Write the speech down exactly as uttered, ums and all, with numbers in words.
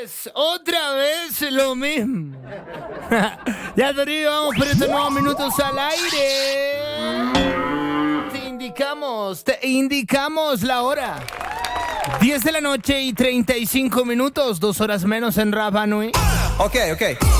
vez, otra vez lo mismo. Ya te vamos por estos nuevos minutos al aire. Te indicamos, te indicamos la hora. diez de la noche y treinta y cinco minutos, dos horas menos en Rapa Nui. Ok, ok.